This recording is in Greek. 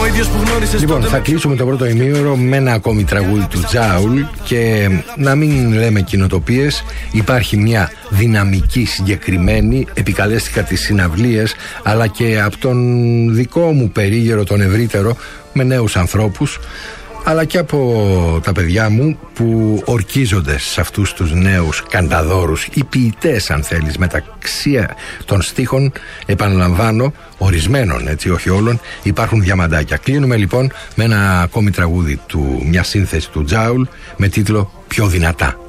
Λοιπόν, θα κλείσουμε το πρώτο ημίωρο με ένα ακόμη τραγούδι του Τζάουλ. Και να μην λέμε κοινοτοπίες, υπάρχει μια δυναμική συγκεκριμένη. Επικαλέστηκα τις συναυλίες, αλλά και από τον δικό μου περίγερο, τον ευρύτερο, με νέους ανθρώπους, αλλά και από τα παιδιά μου που ορκίζονται σε αυτούς τους νέους κανταδόρους ή ποιητές, αν θέλεις, μεταξύ των στίχων, επαναλαμβάνω, ορισμένων, έτσι, όχι όλων, υπάρχουν διαμαντάκια. Κλείνουμε λοιπόν με ένα ακόμη τραγούδι μια σύνθεση του Τζάουλ με τίτλο «Πιο δυνατά».